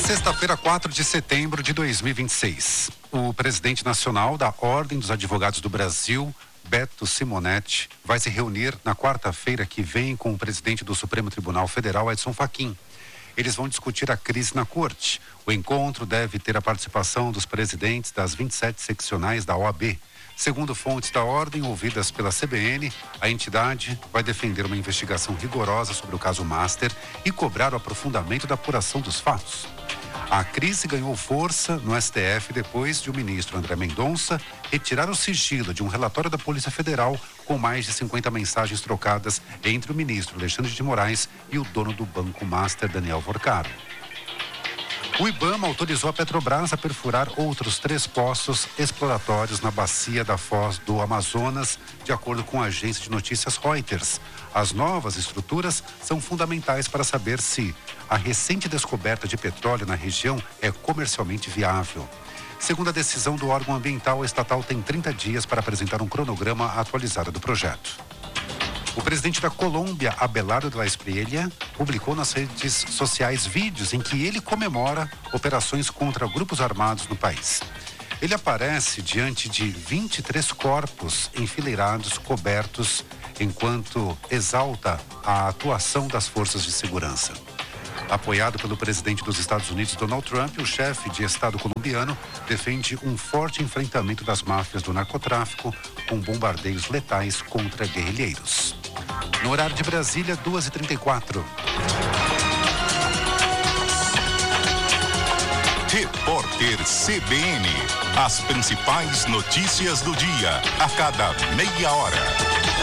Sexta-feira, 4 de setembro de 2026. O presidente nacional da Ordem dos Advogados do Brasil, Beto Simonetti, vai se reunir na quarta-feira que vem com o presidente do Supremo Tribunal Federal, Edson Fachin. Eles vão discutir a crise na corte. O encontro deve ter a participação dos presidentes das 27 seccionais da OAB. Segundo fontes da ordem ouvidas pela CBN, a entidade vai defender uma investigação rigorosa sobre o caso Master e cobrar o aprofundamento da apuração dos fatos. A crise ganhou força no STF depois de o ministro André Mendonça retirar o sigilo de um relatório da Polícia Federal com mais de 50 mensagens trocadas entre o ministro Alexandre de Moraes e o dono do Banco Master, Daniel Vorcaro. O IBAMA autorizou a Petrobras a perfurar outros 3 poços exploratórios na bacia da Foz do Amazonas, de acordo com a agência de notícias Reuters. As novas estruturas são fundamentais para saber se a recente descoberta de petróleo na região é comercialmente viável. Segundo a decisão do órgão ambiental, a estatal tem 30 dias para apresentar um cronograma atualizado do projeto. O presidente da Colômbia, Abelardo de la Espriella, publicou nas redes sociais vídeos em que ele comemora operações contra grupos armados no país. Ele aparece diante de 23 corpos enfileirados, cobertos, enquanto exalta a atuação das forças de segurança. Apoiado pelo presidente dos Estados Unidos, Donald Trump, o chefe de Estado colombiano defende um forte enfrentamento das máfias do narcotráfico com bombardeios letais contra guerrilheiros. No horário de Brasília, 2h34. Repórter CBN. As principais notícias do dia, a cada meia hora.